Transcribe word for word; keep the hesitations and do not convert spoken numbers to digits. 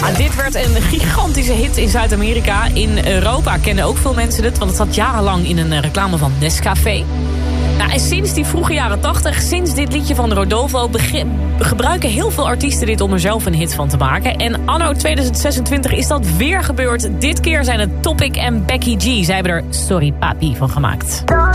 Ah, dit werd een gigantische hit in Zuid-Amerika. In Europa kenden ook veel mensen dit, want het zat jarenlang in een reclame van Nescafé. Nou, en sinds die vroege jaren tachtig, sinds dit liedje van Rodolfo... gebruiken heel veel artiesten dit om er zelf een hit van te maken. En anno tweeduizend zesentwintig is dat weer gebeurd. Dit keer zijn het Topic en Becky G. Zij hebben er Sorry Papi van gemaakt.